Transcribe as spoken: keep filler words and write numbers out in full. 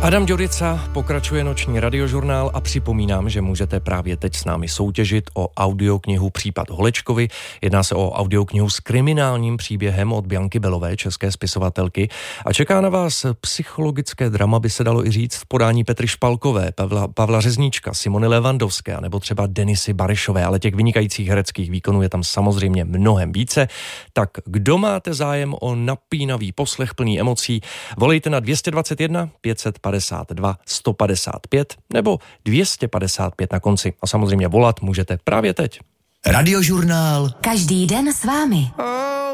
Adam Ďurica, pokračuje noční radiožurnál a připomínám, že můžete právě teď s námi soutěžit o audioknihu Případ Holečkovy. Jedná se o audioknihu s kriminálním příběhem od Bianky Belové, české spisovatelky. A čeká na vás psychologické drama, by se dalo i říct, v podání Petry Špalkové, Pavla, Pavla Řezníčka, Simony Levandovské, nebo třeba Denisy Barešové, ale těch vynikajících hereckých výkonů je tam samozřejmě mnohem více. Tak kdo máte zájem o napínavý poslech plný emocí, volejte na dvě stě dvacet jedna pět set padesát dva sto padesát pět nebo dvě stě padesát pět na konci. A samozřejmě volat můžete právě teď. Radiožurnál. Každý den s vámi.